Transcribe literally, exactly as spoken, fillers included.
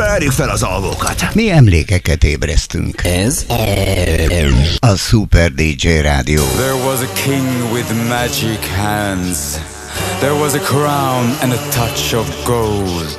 Várjuk fel az alvókat. Mi emlékeket ébresztünk. Ez a Super dé dzsé Rádió. There was a king with magic hands. There was a crown and a touch of gold.